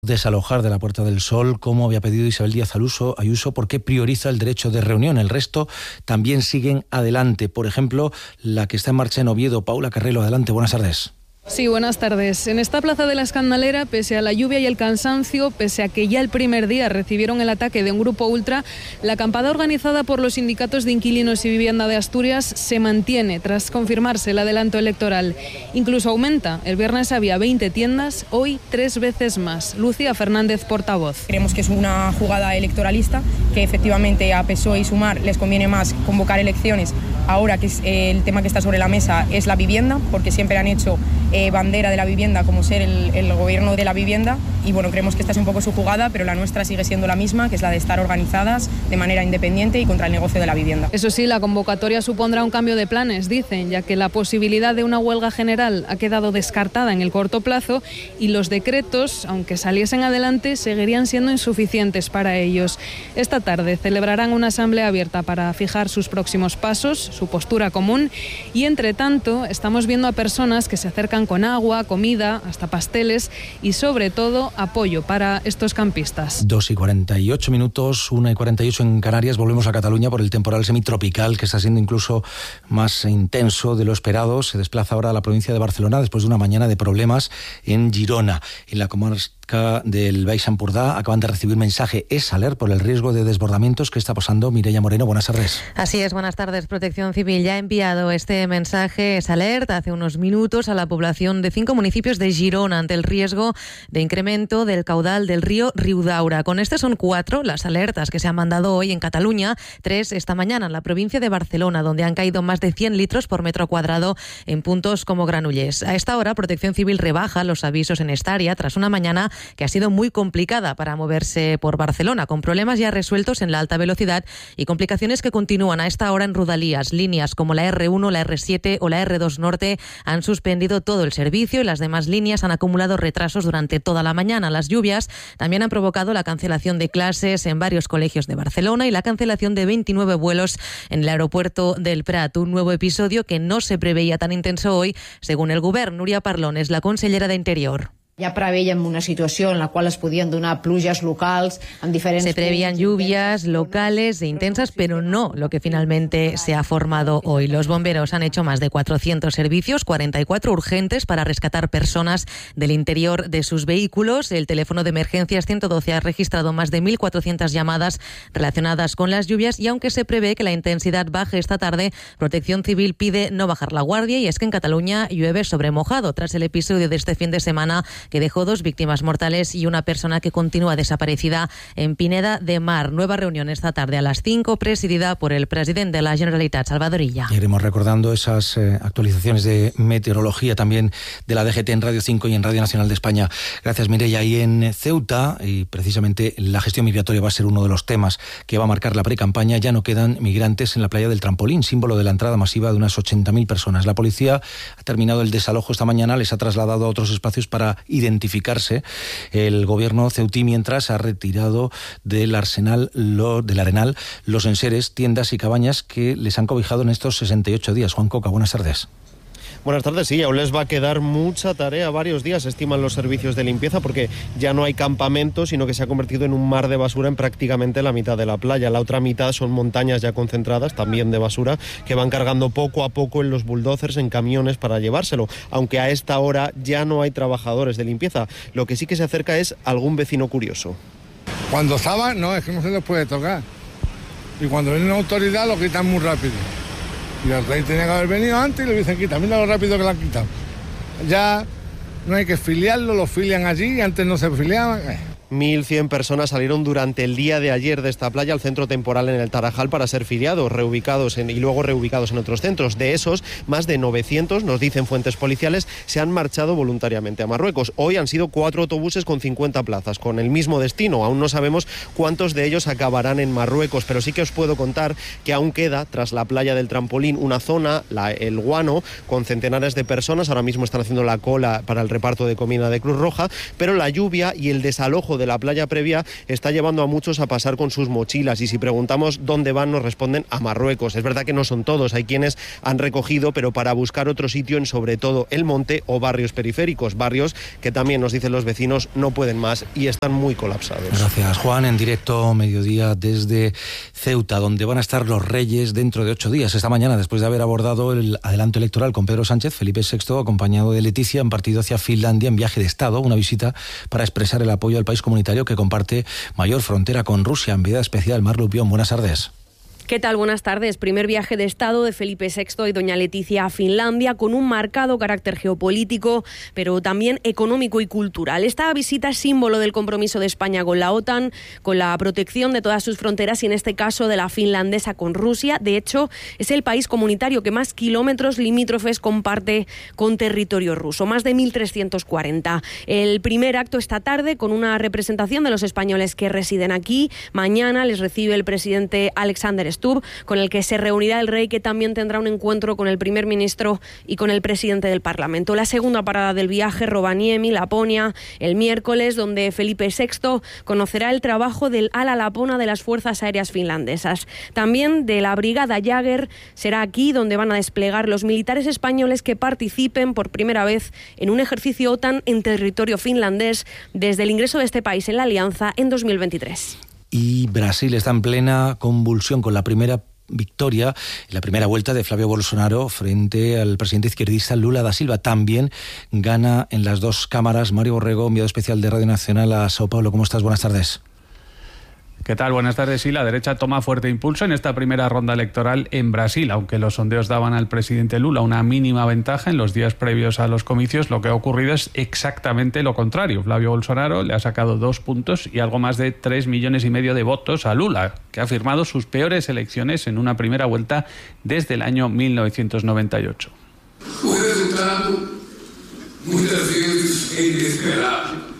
Desalojar de la Puerta del Sol, como había pedido Isabel Díaz Ayuso, porque prioriza el derecho de reunión. El resto también siguen adelante. Por ejemplo, la que está en marcha en Oviedo, Paula Carrelo. Adelante, buenas tardes. Sí, buenas tardes. En esta plaza de la Escandalera, pese a la lluvia y el cansancio, pese a que ya el primer día recibieron el ataque de un grupo ultra, la acampada organizada por los sindicatos de inquilinos y vivienda de Asturias se mantiene tras confirmarse el adelanto electoral. Incluso aumenta. El viernes había 20 tiendas, hoy 3 veces más. Lucía Fernández, portavoz. Creemos que es una jugada electoralista, que efectivamente a PSOE y Sumar les conviene más convocar elecciones ahora que es el tema que está sobre la mesa es la vivienda, porque siempre han hecho bandera de la vivienda como ser el gobierno de la vivienda, y bueno, creemos que esta es un poco su jugada, pero la nuestra sigue siendo la misma, que es la de estar organizadas de manera independiente y contra el negocio de la vivienda. Eso sí, la convocatoria supondrá un cambio de planes, dicen, ya que la posibilidad de una huelga general ha quedado descartada en el corto plazo y los decretos, aunque saliesen adelante, seguirían siendo insuficientes para ellos. Esta tarde celebrarán una asamblea abierta para fijar sus próximos pasos, su postura común, y entre tanto estamos viendo a personas que se acercan con agua, comida, hasta pasteles y sobre todo apoyo para estos campistas. 2:48, 1:48 en Canarias. Volvemos a Cataluña por el temporal semitropical que está siendo incluso más intenso de lo esperado. Se desplaza ahora a la provincia de Barcelona después de una mañana de problemas en Girona. En la comarca del Baix Empordà acaban de recibir mensaje Esaler por el riesgo de desbordamientos que está pasando. Mireia Moreno, buenas tardes. Así es, buenas tardes. Protección Civil ya ha enviado este mensaje Esaler hace unos minutos a la población de 5 municipios de Girona ante el riesgo de incremento del caudal del río Riudaura. Con este son 4 las alertas que se han mandado hoy en Cataluña, 3 esta mañana en la provincia de Barcelona, donde han caído más de 100 litros por metro cuadrado en puntos como Granollers. A esta hora, Protección Civil rebaja los avisos en esta área tras una mañana que ha sido muy complicada para moverse por Barcelona, con problemas ya resueltos en la alta velocidad y complicaciones que continúan a esta hora en Rodalías. Líneas como la R1, la R7 o la R2 Norte han suspendido todo el servicio y las demás líneas han acumulado retrasos durante toda la mañana. Las lluvias también han provocado la cancelación de clases en varios colegios de Barcelona y la cancelación de 29 vuelos en el aeropuerto del Prat. Un nuevo episodio que no se preveía tan intenso hoy, según el govern. Núria Parlon és la consellera d'Interior. Ja preveiem una situació en la qual es podien donar pluges locals en diferents... Se prevían lluvias locales e intensas, pero no lo que finalmente se ha formado hoy. Los bomberos han hecho más de 400 servicios, 44 urgentes para rescatar personas del interior de sus vehículos. El teléfono de emergencias 112 ha registrado más de 1.400 llamadas relacionadas con las lluvias y aunque se prevé que la intensidad baje esta tarde, Protección Civil pide no bajar la guardia y es que en Cataluña llueve sobre mojado tras el episodio de este fin de semana que dejó 2 víctimas mortales y una persona que continúa desaparecida en Pineda de Mar. Nueva reunión esta tarde a las 5, presidida por el presidente de la Generalitat, Salvador Illa. Iremos recordando esas actualizaciones de meteorología también de la DGT en Radio 5 y en Radio Nacional de España. Gracias, Mireia. Y en Ceuta, y precisamente la gestión migratoria va a ser uno de los temas que va a marcar la precampaña. Ya no quedan migrantes en la playa del Trampolín, símbolo de la entrada masiva de unas 80.000 personas. La policía ha terminado el desalojo esta mañana, les ha trasladado a otros espacios para identificarse. El gobierno ceutí, mientras, ha retirado del Arenal los enseres, tiendas y cabañas que les han cobijado en estos 68 días. Juan Coca, buenas tardes. Buenas tardes, sí, aún les va a quedar mucha tarea, varios días, estiman los servicios de limpieza, porque ya no hay campamentos, sino que se ha convertido en un mar de basura en prácticamente la mitad de la playa. La otra mitad son montañas ya concentradas, también de basura, que van cargando poco a poco en los bulldozers, en camiones para llevárselo, aunque a esta hora ya no hay trabajadores de limpieza. Lo que sí que se acerca es algún vecino curioso. Cuando estaba, no, es que no se les puede tocar. Y cuando viene una autoridad lo quitan muy rápido. Y el rey tenía que haber venido antes y le dicen, quita, mira lo rápido que lo han quitado. Ya no hay que filiarlo, lo filian allí, antes no se filiaban. 1.100 personas salieron durante el día de ayer de esta playa al centro temporal en el Tarajal para ser filiados, y luego reubicados en otros centros. De esos, más de 900, nos dicen fuentes policiales, se han marchado voluntariamente a Marruecos. Hoy han sido 4 autobuses con 50 plazas, con el mismo destino. Aún no sabemos cuántos de ellos acabarán en Marruecos, pero sí que os puedo contar que aún queda, tras la playa del Trampolín, una zona, el Guano, con centenares de personas. Ahora mismo están haciendo la cola para el reparto de comida de Cruz Roja, pero la lluvia y el desalojo de la playa previa está llevando a muchos a pasar con sus mochilas, y si preguntamos dónde van nos responden a Marruecos. Es verdad que no son todos, hay quienes han recogido, pero para buscar otro sitio en sobre todo el monte o barrios periféricos, barrios que también nos dicen los vecinos no pueden más y están muy colapsados. Gracias, Juan. En directo mediodía desde Ceuta, donde van a estar los Reyes dentro de 8 días. Esta mañana, después de haber abordado el adelanto electoral con Pedro Sánchez, Felipe VI, acompañado de Leticia, han partido hacia Finlandia en viaje de Estado, una visita para expresar el apoyo al país comunitario que comparte mayor frontera con Rusia. Enviada especial, Mar Lupión, buenas tardes. ¿Qué tal? Buenas tardes. Primer viaje de Estado de Felipe VI y doña Leticia a Finlandia, con un marcado carácter geopolítico, pero también económico y cultural. Esta visita es símbolo del compromiso de España con la OTAN, con la protección de todas sus fronteras y en este caso de la finlandesa con Rusia. De hecho, es el país comunitario que más kilómetros limítrofes comparte con territorio ruso, más de 1.340. El primer acto esta tarde con una representación de los españoles que residen aquí. Mañana les recibe el presidente Alexander Stubb, con el que se reunirá el rey, que también tendrá un encuentro con el primer ministro y con el presidente del Parlamento. La segunda parada del viaje, Rovaniemi, Laponia, el miércoles, donde Felipe VI conocerá el trabajo del ala Lapona de las Fuerzas Aéreas finlandesas. También de la Brigada Jäger, será aquí donde van a desplegar los militares españoles que participen por primera vez en un ejercicio OTAN en territorio finlandés desde el ingreso de este país en la alianza en 2023. Y Brasil está en plena convulsión con la primera victoria en la primera vuelta de Flavio Bolsonaro frente al presidente izquierdista Lula da Silva. También gana en las dos cámaras. Mario Borrego, enviado especial de Radio Nacional a Sao Paulo. ¿Cómo estás? Buenas tardes. ¿Qué tal? Buenas tardes. Sí, la derecha toma fuerte impulso en esta primera ronda electoral en Brasil. Aunque los sondeos daban al presidente Lula una mínima ventaja en los días previos a los comicios, lo que ha ocurrido es exactamente lo contrario. Flavio Bolsonaro le ha sacado 2 puntos y algo más de 3,5 millones de votos a Lula, que ha firmado sus peores elecciones en una primera vuelta desde el año 1998. Un resultado muchas veces inesperado.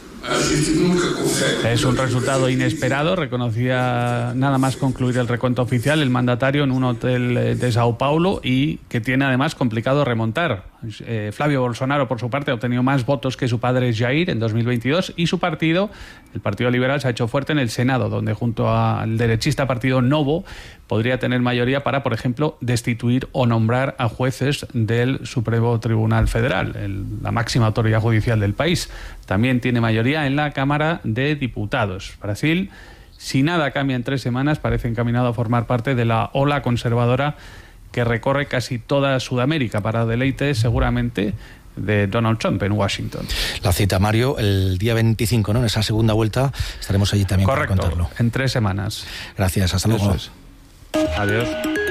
Es un resultado inesperado, reconocía nada más concluir el recuento oficial el mandatario en un hotel de Sao Paulo, y que tiene además complicado remontar. Flavio Bolsonaro, por su parte, ha obtenido más votos que su padre Jair en 2022 y su partido, el Partido Liberal, se ha hecho fuerte en el Senado, donde junto al derechista partido Novo podría tener mayoría para, por ejemplo, destituir o nombrar a jueces del Supremo Tribunal Federal, la máxima autoridad judicial del país. También tiene mayoría en la Cámara de Diputados. Brasil, si nada cambia en 3 semanas, parece encaminado a formar parte de la ola conservadora que recorre casi toda Sudamérica, para deleite seguramente de Donald Trump en Washington. La cita, Mario, el día 25, ¿no? En esa segunda vuelta estaremos allí también. Correcto, para contarlo. en 3 semanas. Gracias, hasta luego. Eso es. Adiós.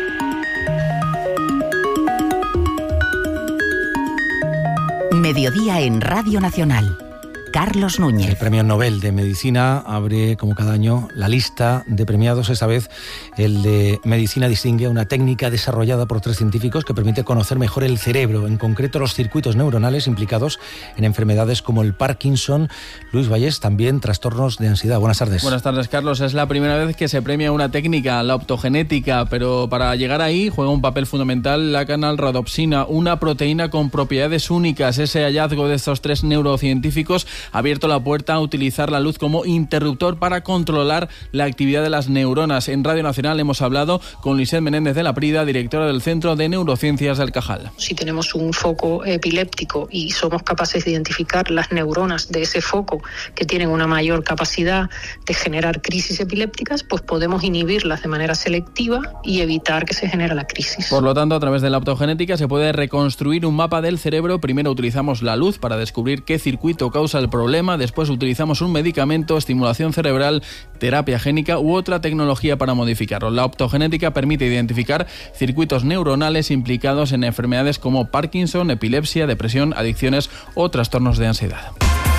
Mediodía en Radio Nacional. Carlos Núñez. El Premio Nobel de Medicina abre, como cada año, la lista de premiados. Esta vez el de Medicina distingue a una técnica desarrollada por 3 científicos que permite conocer mejor el cerebro, en concreto los circuitos neuronales implicados en enfermedades como el Parkinson. Luis Vallés, también trastornos de ansiedad. Buenas tardes. Buenas tardes, Carlos. Es la primera vez que se premia una técnica, la optogenética, pero para llegar ahí juega un papel fundamental la canalrhodopsina, una proteína con propiedades únicas. Ese hallazgo de estos 3 neurocientíficos ha abierto la puerta a utilizar la luz como interruptor para controlar la actividad de las neuronas. En Radio Nacional hemos hablado con Lisette Menéndez de la Prida, directora del Centro de Neurociencias del Cajal. Si tenemos un foco epiléptico y somos capaces de identificar las neuronas de ese foco que tienen una mayor capacidad de generar crisis epilépticas, pues podemos inhibirlas de manera selectiva y evitar que se genere la crisis. Por lo tanto, a través de la optogenética se puede reconstruir un mapa del cerebro. Primero utilizamos la luz para descubrir qué circuito causa el problema, después utilizamos un medicamento, estimulación cerebral, terapia génica u otra tecnología para modificarlo. La optogenética permite identificar circuitos neuronales implicados en enfermedades como Parkinson, epilepsia, depresión, adicciones o trastornos de ansiedad.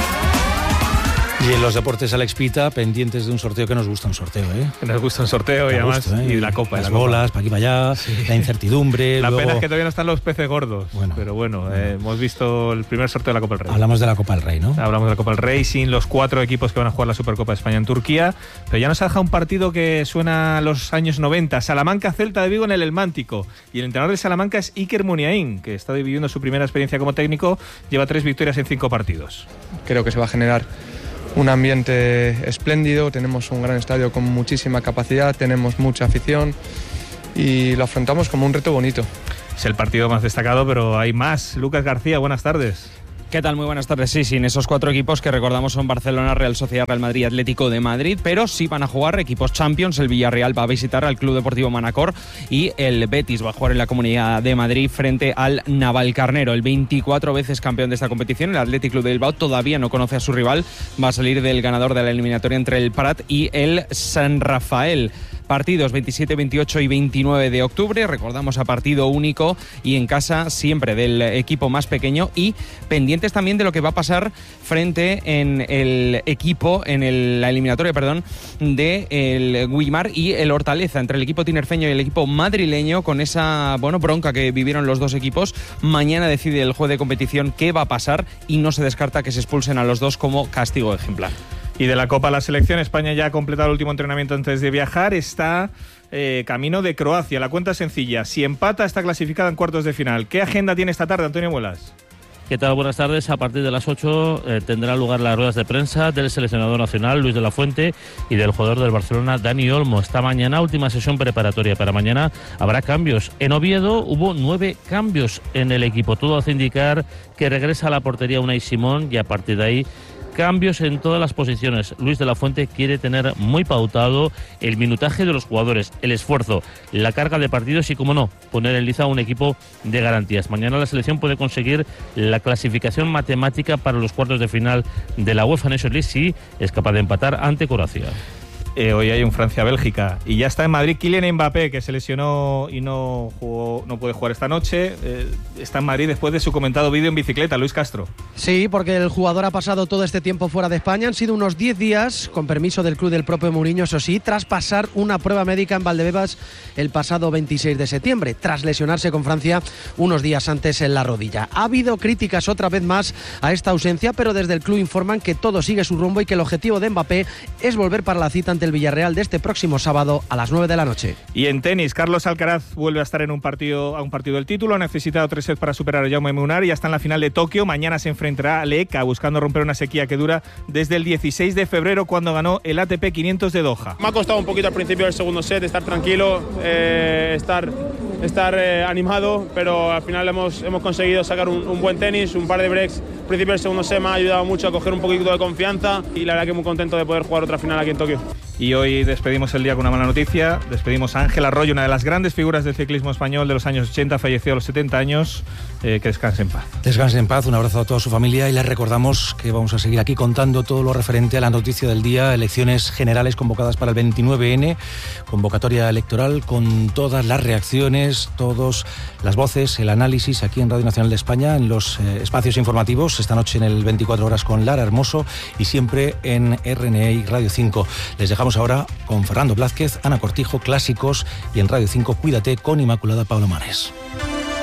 Y en los deportes, Alex Pita, pendientes de un sorteo. Que nos gusta un sorteo, ¿eh? Nos gusta un sorteo y además y la copa. Las bolas, para aquí para allá, sí. La incertidumbre. La luego... pena es que todavía no están los peces gordos. Bueno, pero bueno, hemos visto el primer sorteo de la Copa del Rey. Hablamos de la Copa del Rey, ¿no? Hablamos de la Copa del Rey sin los 4 equipos que van a jugar la Supercopa de España en Turquía. Pero ya nos ha dejado un partido que suena a los años 90. Salamanca-Celta de Vigo en el Elmántico. Y el entrenador de Salamanca es Iker Muniain, que está viviendo su primera experiencia como técnico. Lleva 3 victorias en 5 partidos. Creo que se va a generar un ambiente espléndido, tenemos un gran estadio con muchísima capacidad, tenemos mucha afición y lo afrontamos como un reto bonito. Es el partido más destacado, pero hay más. Lucas García, buenas tardes. ¿Qué tal? Muy buenas tardes. Sí, en esos 4 equipos que recordamos son Barcelona, Real Sociedad, Real Madrid, Atlético de Madrid, pero sí van a jugar equipos Champions. El Villarreal va a visitar al Club Deportivo Manacor y el Betis va a jugar en la Comunidad de Madrid frente al Navalcarnero. El 24 veces campeón de esta competición, el Athletic Club de Bilbao, todavía no conoce a su rival. Va a salir del ganador de la eliminatoria entre el Prat y el San Rafael. Partidos 27, 28 y 29 de octubre, recordamos a partido único y en casa siempre del equipo más pequeño, y pendientes también de lo que va a pasar frente en el equipo, la eliminatoria, de el Guimar y el Hortaleza, entre el equipo tinerfeño y el equipo madrileño, con esa bronca que vivieron los dos equipos. Mañana decide el juez de competición qué va a pasar y no se descarta que se expulsen a los dos como castigo ejemplar. Y de la Copa, la selección, España ya ha completado el último entrenamiento antes de viajar, está camino de Croacia. La cuenta es sencilla: si empata está clasificada en cuartos de final. ¿Qué agenda tiene esta tarde, Antonio Muelas? ¿Qué tal? Buenas tardes. A partir de las 8 tendrán lugar las ruedas de prensa del seleccionador nacional Luis de la Fuente y del jugador del Barcelona Dani Olmo. Esta mañana, última sesión preparatoria para mañana, habrá cambios. En Oviedo hubo 9 cambios en el equipo. Todo hace indicar que regresa a la portería Unai Simón y a partir de ahí cambios en todas las posiciones. Luis de la Fuente quiere tener muy pautado el minutaje de los jugadores, el esfuerzo, la carga de partidos y, como no, poner en liza un equipo de garantías. Mañana la selección puede conseguir la clasificación matemática para los cuartos de final de la UEFA Nations League si es capaz de empatar ante Croacia. Hoy hay un Francia-Bélgica y ya está en Madrid Kylian Mbappé, que se lesionó y no puede jugar esta noche. Está en Madrid después de su comentado vídeo en bicicleta. Luis Castro. Sí, porque el jugador ha pasado todo este tiempo fuera de España. Han sido unos 10 días, con permiso del club del propio Mourinho, eso sí, tras pasar una prueba médica en Valdebebas el pasado 26 de septiembre, tras lesionarse con Francia unos días antes en la rodilla. Ha habido críticas otra vez más a esta ausencia, pero desde el club informan que todo sigue su rumbo y que el objetivo de Mbappé es volver para la cita ante el Villarreal de este próximo sábado a las 9 de la noche. Y en tenis, Carlos Alcaraz vuelve a estar en un partido del título. Ha necesitado 3 sets para superar a Jaume Munar y ya está en la final de Tokio. Mañana se enfrentará a Leka, buscando romper una sequía que dura desde el 16 de febrero, cuando ganó el ATP 500 de Doha. Me ha costado un poquito al principio del segundo set estar tranquilo, estar animado, pero al final hemos conseguido sacar un buen tenis, un par de breaks. Al principio del segundo set me ha ayudado mucho a coger un poquito de confianza y la verdad que muy contento de poder jugar otra final aquí en Tokio. Y hoy despedimos el día con una mala noticia. Despedimos a Ángel Arroyo, una de las grandes figuras del ciclismo español de los años 80, falleció a los 70 años. Que descanse en paz. Descanse en paz, un abrazo a toda su familia y les recordamos que vamos a seguir aquí contando todo lo referente a la noticia del día, elecciones generales convocadas para el 29N, convocatoria electoral con todas las reacciones, todas las voces, el análisis aquí en Radio Nacional de España, en los espacios informativos, esta noche en el 24 horas con Lara Hermoso y siempre en RNE y Radio 5. Les dejamos ahora con Fernando Blázquez, Ana Cortijo, Clásicos y en Radio 5 Cuídate con Inmaculada Palomares.